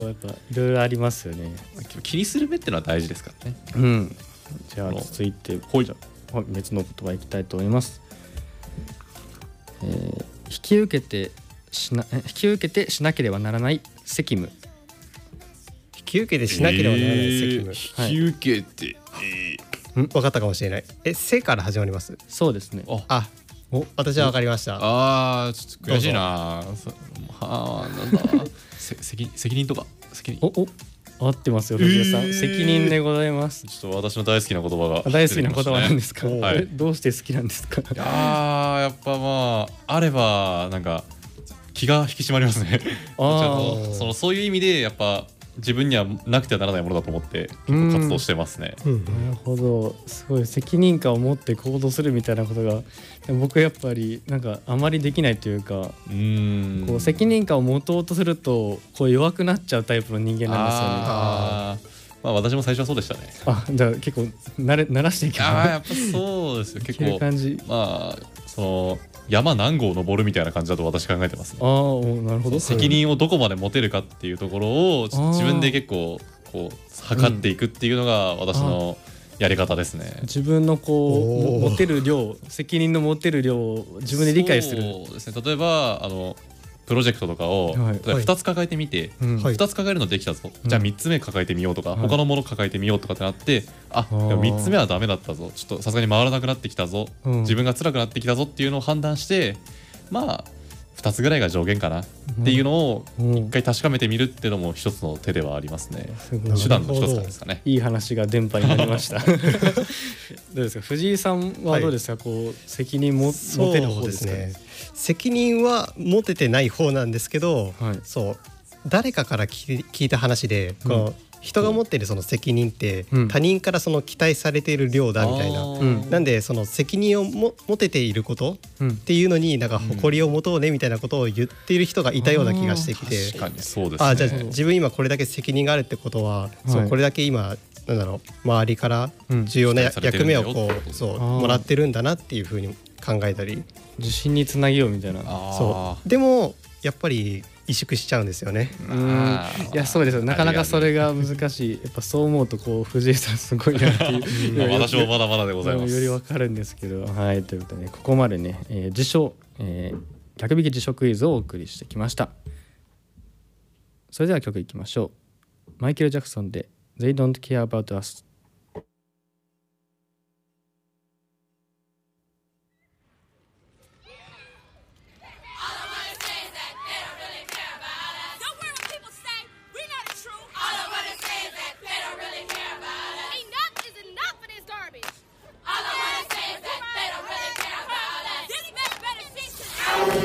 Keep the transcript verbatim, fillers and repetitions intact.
やっぱいろいろありますよね。 気にする目ってのは大事ですからね。 うん。じゃあ続いてほいじゃあ別の言葉いきたいと思います。えー、引き受けてしな引き受けてしなければならない責務。 引き受けてしなければならない責務、えー、引き受けて、はいえー、分かったかもしれない。え、せから始まります？ そうですね。 あ、お、私は分かりました。 ああ、ちょっと悔しいな。あ、なんだ責責任とか責任。 おお合ってますよ藤井さん、えー、責任でございます。 ちょっと私の大好きな言葉が、 ね、大好きな言葉なんですか、 はい、 どうして好きなんですか？ いややっぱまああればなんか気が引き締まりますね。あそのそういう意味でやっぱ自分にはなくてはならないものだと思って結構活動してますね。 うん、なるほど。すごい責任感を持って行動するみたいなことが僕やっぱりなんかあまりできないというか、うーんこう責任感を持とうとするとこう弱くなっちゃうタイプの人間なんですよね。 あまあ私も最初はそうでしたね。 あ、じゃあ結構慣れ慣らしていけば。 あやっぱそうですよ。結構感じ。 まあその山何号登るみたいな感じだと私考えてますね。 ああ、なるほど。 責任をどこまで持てるかっていうところを自分で結構こう測っていくっていうのが私のやり方ですね。 自分のこう持てる量、責任の持てる量を自分で理解する。 そうですね。例えばあのプロジェクトとかをふたつ抱えてみて、ふたつ抱えるのできたぞ、じゃあみっつめ抱えてみようとか、他のもの抱えてみようとかってなって、あみっつめはダメだったぞ、ちょっとさすがに回らなくなってきたぞ、自分が辛くなってきたぞっていうのを判断して、まあふたつぐらいが上限かなっていうのを一回確かめてみるっていうのも一つの手ではありますね。手段の一つですかね。 いい話が電波になりました。どうですか藤井さんはどうですか、はい、こう責任も持てる方ですかね。 責任は持ててない方なんですけど、はい、そう誰かから聞いた話で、うん、この人が持っているその責任って他人からその期待されている量だみたいな、うん、なんでその責任をも持てていることっていうのになんか誇りを持とうねみたいなことを言っている人がいたような気がしてきて、 確かにそうですね。 あ、じゃあ自分今これだけ責任があるってことは、はい、そうこれだけ今なんだろう周りから重要な役目をこうそうもらってるんだなっていうふうに考えたり、 自信につなげようみたいな。 そうでもやっぱり萎縮しちゃうんですよね。 うん、いやそうですよ。なかなかそれが難しい。やっぱそう思うとこう藤井さんすごいなっていう私もまだまだでございます。 よりわかるんですけど、はい、ということで、ね、ここまでね、えー、辞書、えー、逆引き辞書クイズをお送りしてきました。それでは曲いきましょう。マイケル・ジャクソンで They Don't Care About Us。